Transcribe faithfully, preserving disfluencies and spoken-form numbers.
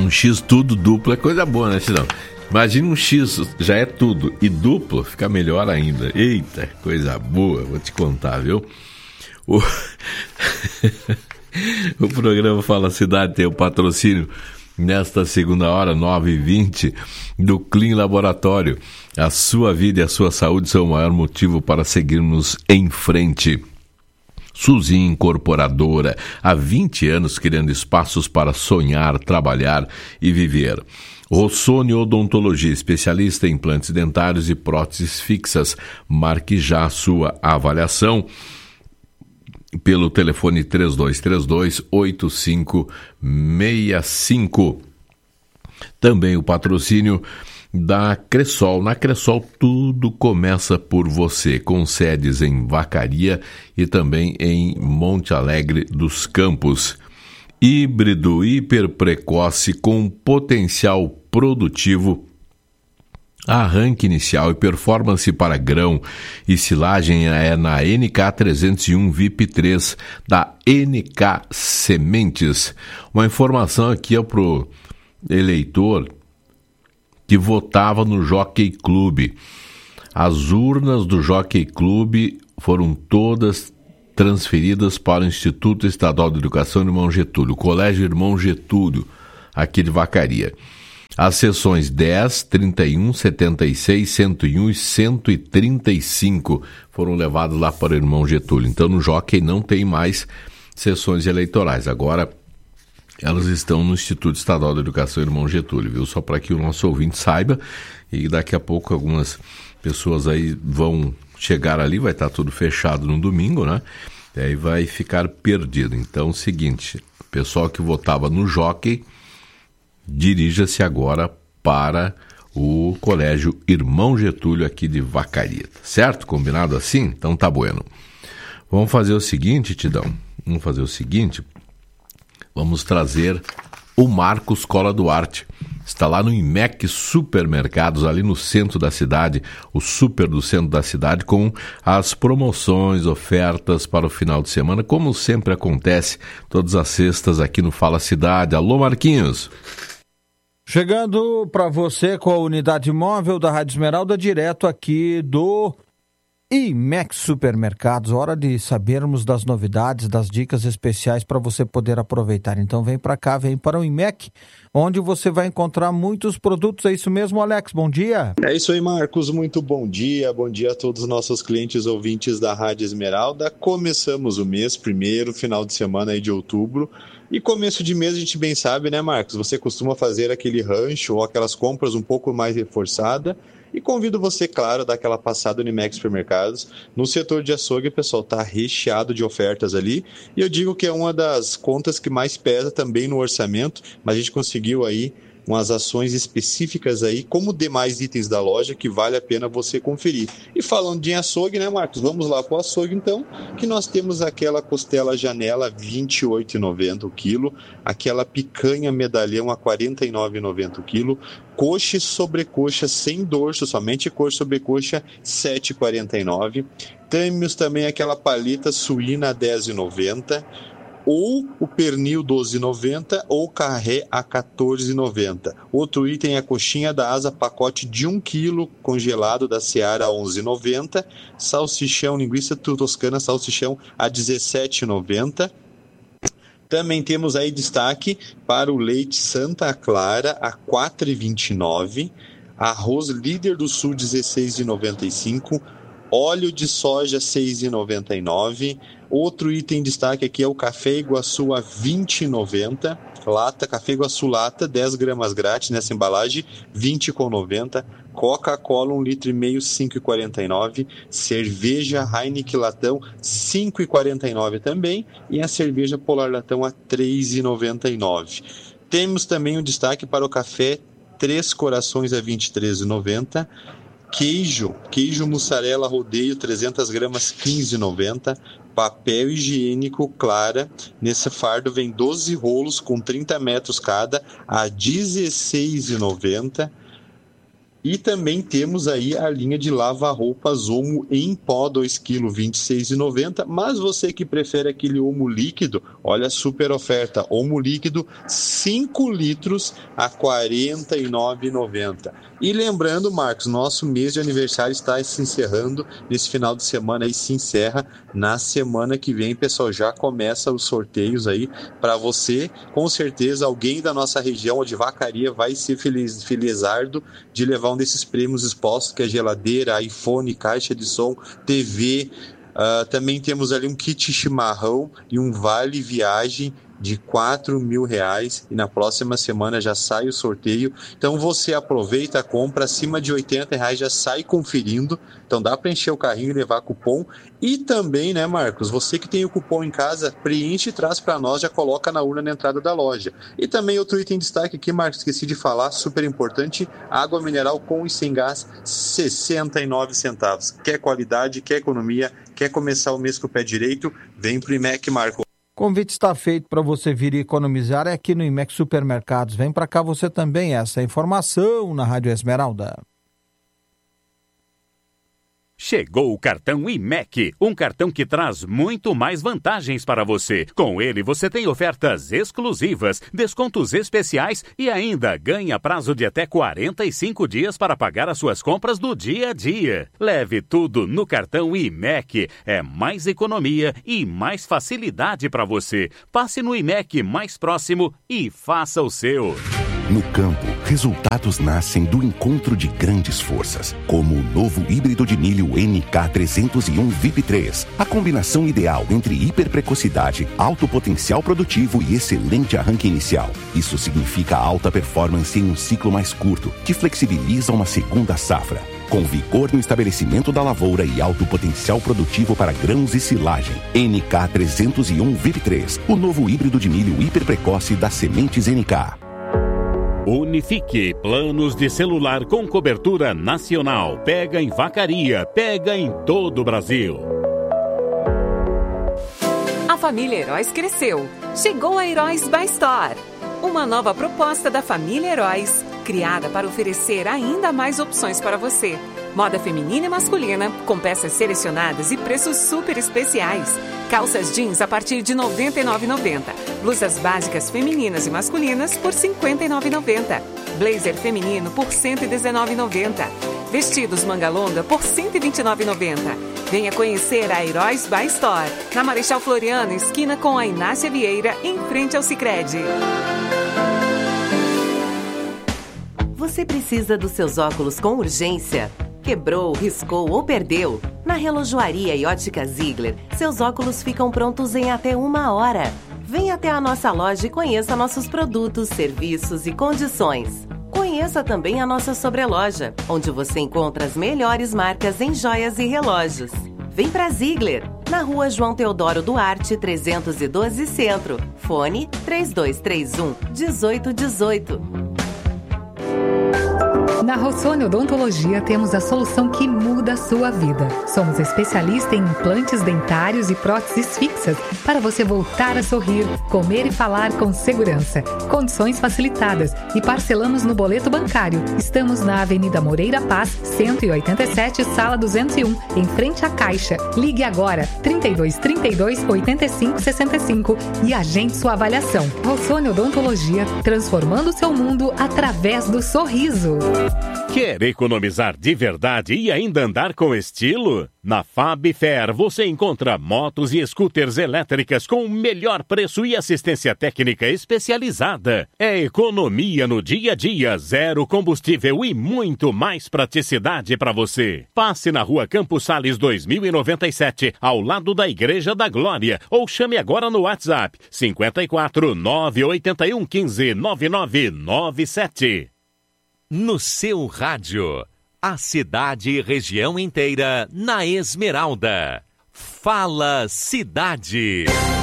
Um X tudo duplo é coisa boa, né, Cidão? Imagina um X, já é tudo, e duplo fica melhor ainda. Eita, coisa boa, vou te contar, viu? O, o programa Fala Cidade tem o patrocínio nesta segunda hora, nove e vinte, do Clean Laboratório. A sua vida e a sua saúde são o maior motivo para seguirmos em frente. Suzin Incorporadora, há vinte anos criando espaços para sonhar, trabalhar e viver. Rossoni Odontologia, especialista em implantes dentários e próteses fixas. Marque já a sua avaliação pelo telefone três dois três dois, oito cinco seis cinco. Também o patrocínio da Cressol. Na Cressol tudo começa por você, com sedes em Vacaria e também em Monte Alegre dos Campos. Híbrido hiper precoce com potencial produtivo, arranque inicial e performance para grão e silagem é na N K trezentos e um V I P três da N K Sementes. Uma informação aqui é para o eleitor que votava no Jockey Club. As urnas do Jockey Club foram todas transferidas para o Instituto Estadual de Educação Irmão Getúlio, o Colégio Irmão Getúlio, aqui de Vacaria. As sessões dez, trinta e um, setenta e seis, cento e um e cento e trinta e cinco foram levadas lá para o Irmão Getúlio. Então, no Jockey não tem mais sessões eleitorais. Agora, elas estão no Instituto Estadual de Educação Irmão Getúlio, viu? Só para que o nosso ouvinte saiba, e daqui a pouco algumas pessoas aí vão chegar ali, vai estar tudo fechado no domingo, né? E aí vai ficar perdido. Então, é o seguinte, o pessoal que votava no Jockey, dirija-se agora para o Colégio Irmão Getúlio aqui de Vacaria, certo? Combinado assim? Então tá bueno. Vamos fazer o seguinte, Tidão, vamos fazer o seguinte... Vamos trazer o Marcos Cola Duarte. Está lá no IMEC Supermercados, ali no centro da cidade, o super do centro da cidade, com as promoções, ofertas para o final de semana, como sempre acontece, todas as sextas aqui no Fala Cidade. Alô, Marquinhos! Chegando para você com a unidade móvel da Rádio Esmeralda, direto aqui do IMEC Supermercados. Hora de sabermos das novidades, das dicas especiais para você poder aproveitar. Então vem para cá, vem para o IMEC, onde você vai encontrar muitos produtos. É isso mesmo, Alex? Bom dia. É isso aí, Marcos. Muito bom dia. Bom dia a todos os nossos clientes ouvintes da Rádio Esmeralda. Começamos o mês, primeiro final de semana aí de outubro. E começo de mês a gente bem sabe, né, Marcos? Você costuma fazer aquele rancho ou aquelas compras um pouco mais reforçadas. E convido você, claro, a dar aquela passada no IMEC Supermercados. No setor de açougue, pessoal, está recheado de ofertas ali. E eu digo que é uma das contas que mais pesa também no orçamento, mas a gente conseguiu aí umas ações específicas aí, como demais itens da loja, que vale a pena você conferir. E falando de açougue, né, Marcos? Vamos lá para o açougue, então, que nós temos aquela costela janela vinte e oito reais e noventa centavos o quilo, aquela picanha medalhão a quarenta e nove reais e noventa centavos o quilo, coxa e sobrecoxa sem dorso, somente coxa e sobrecoxa, sete reais e quarenta e nove centavos. Temos também aquela paleta suína a dez reais e noventa centavos, ou o pernil doze reais e noventa centavos, ou carré a quatorze reais e noventa centavos. Outro item é a coxinha da asa, pacote de um quilo, congelado da Seara a onze reais e noventa centavos. Salsichão, linguiça toscana, salsichão a dezessete reais e noventa centavos. Também temos aí destaque para o leite Santa Clara a quatro reais e vinte e nove centavos. Arroz Líder do Sul dezesseis reais e noventa e cinco centavos. Óleo de soja seis reais e noventa e nove centavos. Outro item em destaque aqui é o café Iguaçu a vinte reais e noventa centavos. Lata, café Iguaçu lata, dez gramas grátis nessa embalagem, vinte reais e noventa centavos. Coca-Cola, um litro e meio, cinco reais e quarenta e nove centavos. Cerveja Heineken latão, cinco reais e quarenta e nove centavos também. E a cerveja Polar latão a três reais e noventa e nove centavos. Temos também um destaque para o café Três Corações a vinte e três reais e noventa centavos. Queijo, queijo mussarela rodeio, trezentas gramas, quinze reais e noventa centavos. Papel higiênico Clara, nesse fardo vem doze rolos com trinta metros cada, a dezesseis reais e noventa centavos. E também temos aí a linha de lava-roupas Omo em pó, dois quilos, vinte e seis reais e noventa centavos. Mas você que prefere aquele Omo líquido, olha a super oferta. Omo líquido, cinco litros a quarenta e nove reais e noventa centavos. E lembrando, Marcos, nosso mês de aniversário está se encerrando nesse final de semana aí, se encerra na semana que vem, pessoal, já começa os sorteios aí para você. Com certeza alguém da nossa região ou de Vacaria vai ser feliz, felizardo de levar um desses prêmios expostos, que é geladeira, iPhone, caixa de som, T V. Uh, também temos ali um kit chimarrão e um vale viagem de quatro mil reais, e na próxima semana já sai o sorteio. Então você aproveita, compra acima de oitenta reais, já sai conferindo. Então dá para encher o carrinho e levar cupom. E também, né, Marcos, você que tem o cupom em casa, preenche e traz para nós, já coloca na urna na entrada da loja. E também outro item de destaque aqui, Marcos, esqueci de falar, super importante, água mineral com e sem gás, sessenta e nove centavos. Quer qualidade, quer economia, quer começar o mês com o pé direito, vem pro I M E C, Marcos. O convite está feito para você vir economizar é aqui no I M E C Supermercados. Vem para cá você também, essa informação na Rádio Esmeralda. Chegou o cartão I M E C, um cartão que traz muito mais vantagens para você. Com ele você tem ofertas exclusivas, descontos especiais e ainda ganha prazo de até quarenta e cinco dias para pagar as suas compras do dia a dia. Leve tudo no cartão I M E C. É mais economia e mais facilidade para você. Passe no I M E C mais próximo e faça o seu. No campo, resultados nascem do encontro de grandes forças, como o novo híbrido de milho N K trezentos e um V I P três. A combinação ideal entre hiperprecocidade, alto potencial produtivo e excelente arranque inicial. Isso significa alta performance em um ciclo mais curto, que flexibiliza uma segunda safra. Com vigor no estabelecimento da lavoura e alto potencial produtivo para grãos e silagem. N K trezentos e um V I P três, o novo híbrido de milho hiperprecoce das sementes N K. Unifique, planos de celular com cobertura nacional. Pega em Vacaria, pega em todo o Brasil. A família Heróis cresceu. Chegou a Heróis by Store. Uma nova proposta da família Heróis, criada para oferecer ainda mais opções para você. Moda feminina e masculina, com peças selecionadas e preços super especiais. Calças jeans a partir de noventa e nove reais e noventa centavos. Blusas básicas femininas e masculinas por cinquenta e nove reais e noventa centavos. Blazer feminino por cento e dezenove reais e noventa centavos. Vestidos manga longa por cento e vinte e nove reais e noventa centavos. Venha conhecer a Heróis by Store, na Marechal Floriano, esquina com a Inácia Vieira, em frente ao Sicredi. Você precisa dos seus óculos com urgência? Quebrou, riscou ou perdeu? Na Relojoaria e Ótica Ziegler, seus óculos ficam prontos em até uma hora. Venha até a nossa loja e conheça nossos produtos, serviços e condições. Conheça também a nossa sobreloja, onde você encontra as melhores marcas em joias e relógios. Vem pra Ziegler, na Rua João Teodoro Duarte, trezentos e doze Centro. Fone três dois três um, um oito um oito. Na Rossoni Odontologia temos a solução que muda a sua vida. Somos especialistas em implantes dentários e próteses fixas para você voltar a sorrir, comer e falar com segurança. Condições facilitadas e parcelamos no boleto bancário. Estamos na Avenida Moreira Paz, cento e oitenta e sete, sala duzentos e um, em frente à Caixa. Ligue agora, trinta e dois, trinta e dois, oitenta e cinco, sessenta e cinco e agende sua avaliação. Rossoni Odontologia, transformando o seu mundo através do sorriso. Quer economizar de verdade e ainda andar com estilo? Na Fab Fair você encontra motos e scooters elétricas com o melhor preço e assistência técnica especializada. É economia no dia a dia, zero combustível e muito mais praticidade para você. Passe na Rua Campos Sales dois mil e noventa e sete, ao lado da Igreja da Glória, ou chame agora no WhatsApp cinco quatro, nove oito um, um cinco, nove nove nove sete. No seu rádio, a cidade e região inteira na Esmeralda. Fala Cidade.